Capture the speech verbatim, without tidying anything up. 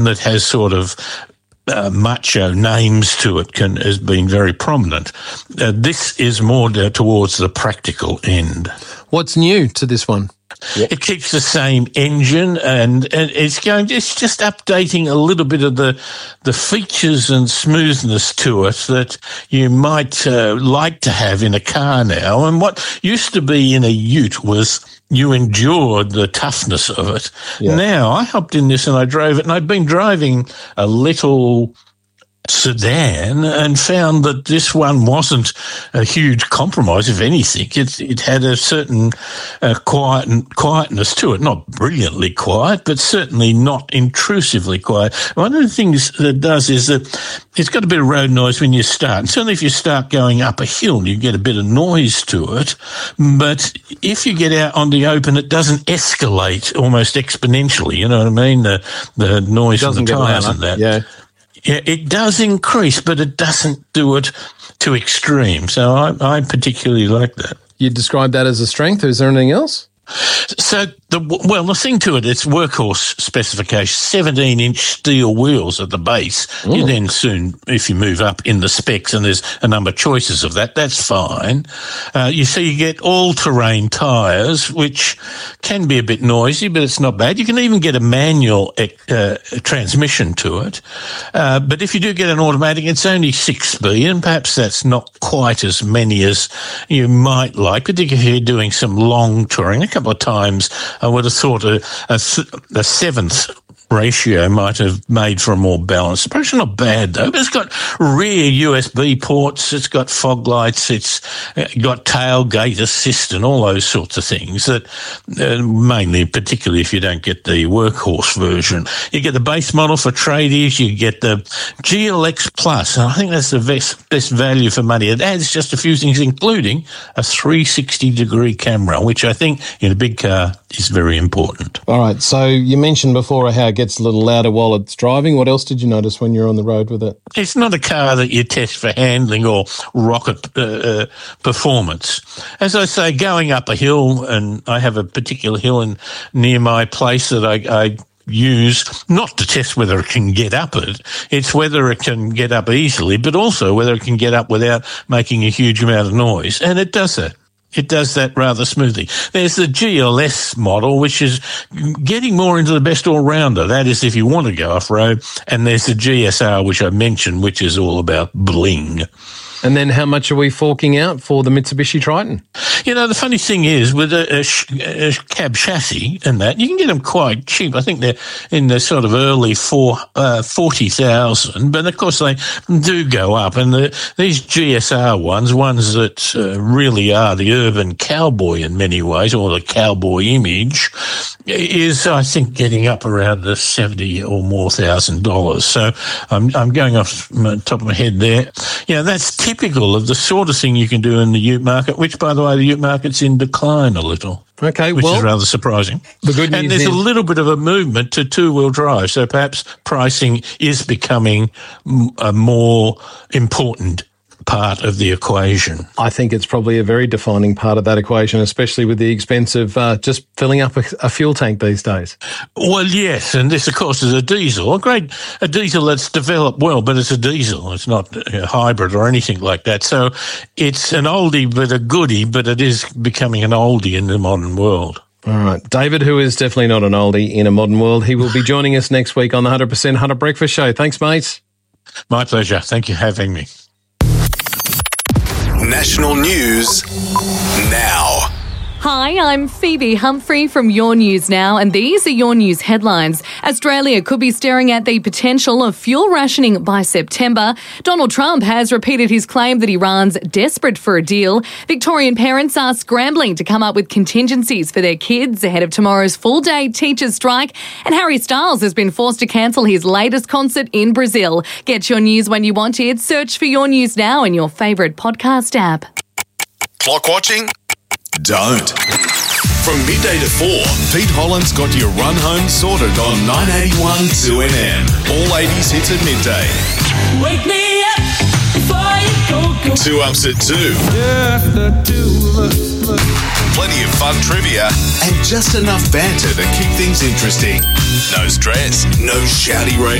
that has sort of uh, macho names to it can, has been very prominent. Uh, this is more towards the practical end. What's new to this one? Yep. It keeps the same engine, and, and it's going. It's just updating a little bit of the the features and smoothness to it that you might uh, like to have in a car now. And what used to be in a Ute was you endured the toughness of it. Yeah. Now I hopped in this and I drove it, and I'd been driving a little sedan and found that this one wasn't a huge compromise. If anything, it it had a certain uh, quiet quietness to it. Not brilliantly quiet, but certainly not intrusively quiet. One of the things that it does is that it's got a bit of road noise when you start. And certainly if you start going up a hill, you get a bit of noise to it. But if you get out on the open, it doesn't escalate almost exponentially. You know what I mean? The the noise of the tyres and that. Yeah. Yeah, it does increase, but it doesn't do it to extreme. So I, I particularly like that. You'd describe that as a strength. Is there anything else? So, the well, the thing to it, it's workhorse specification, seventeen-inch steel wheels at the base. Mm. You then soon, if you move up in the specs, and there's a number of choices of that, that's fine. Uh, you see, you get all-terrain tyres, which can be a bit noisy, but it's not bad. You can even get a manual uh, transmission to it. Uh, but if you do get an automatic, it's only six-speed, and perhaps that's not quite as many as you might like, particularly if you're doing some long touring. A couple of times I would have thought a, a, a seventh ratio might have made for a more balanced approach. Not bad though, but it's got rear U S B ports, it's got fog lights, it's got tailgate assist and all those sorts of things that uh, mainly, particularly if you don't get the workhorse version. You get the base model for tradies, you get the G L X Plus, and I think that's the best, best value for money. It adds just a few things, including a three sixty degree camera, which I think in a big car is very important. All right, so you mentioned before how it gets a little louder while it's driving. What else did you notice when you're on the road with it? It's not a car that you test for handling or rocket uh, uh, performance. As I say, going up a hill, and I have a particular hill in, near my place that I, I use not to test whether it can get up it, it's whether it can get up easily, but also whether it can get up without making a huge amount of noise. And it does that. It does that rather smoothly. There's the G L S model, which is getting more into the best all-rounder. That is if you want to go off-road. And there's the G S R, which I mentioned, which is all about bling. And then how much are we forking out for the Mitsubishi Triton? You know, the funny thing is, with a, a, sh- a cab chassis and that, you can get them quite cheap. I think they're in the sort of early four, uh, forty thousand, but of course they do go up. And the, these G S R ones, ones that uh, really are the urban cowboy in many ways, or the cowboy image, is, I think, getting up around the seventy or more thousand dollars. So I'm, I'm going off the top of my head there. You know, that's typical of the sort of thing you can do in the ute market, which, by the way, the ute market's in decline a little. Okay, which well, is rather surprising. The good news and there's is- a little bit of a movement to two-wheel drive, so perhaps pricing is becoming a more important part of the equation. I think it's probably a very defining part of that equation, especially with the expense of uh, just filling up a, a fuel tank these days. Well, yes, and this, of course, is a diesel. A great a diesel that's developed well, but it's a diesel. It's not a hybrid or anything like that. So it's an oldie but a goodie, but it is becoming an oldie in the modern world. All right. David, who is definitely not an oldie in a modern world, he will be joining us next week on the one hundred percent Hunter Breakfast Show. Thanks, mate. My pleasure. Thank you for having me. National News Now. Hi, I'm Phoebe Humphrey from Your News Now, and these are Your News headlines. Australia could be staring at the potential of fuel rationing by September. Donald Trump has repeated his claim that Iran's desperate for a deal. Victorian parents are scrambling to come up with contingencies for their kids ahead of tomorrow's full-day teachers' strike. And Harry Styles has been forced to cancel his latest concert in Brazil. Get your news when you want it. Search for Your News Now in your favourite podcast app. Clock watching? Don't. From midday to four, Pete Holland's got your run home sorted on nine eighty-one two N M. All eighties hits at midday. Wake me up before you go, go. Two ups at two. Just the two of us. Plenty of fun trivia and just enough banter to keep things interesting. No stress, no shouty radio.